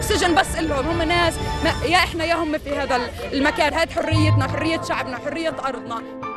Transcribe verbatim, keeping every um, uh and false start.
السجن بس لهم، هم ناس يا احنا يا هم في هذا المكان. هذه حريتنا، حرية شعبنا، حرية ارضنا.